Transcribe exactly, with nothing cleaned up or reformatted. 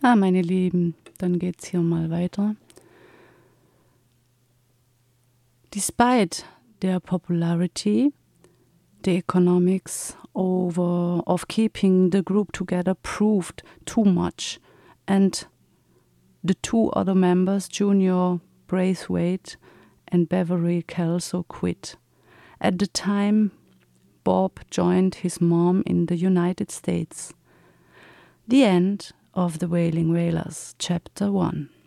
Ah, meine Lieben, dann geht's hier mal weiter. Despite their popularity, the economics over of keeping the group together proved too much, and the two other members, Junior Braithwaite and Beverly Kelso, quit. At the time, Bob joined his mom in the United States. The end of The Wailing Wailers, Chapter one.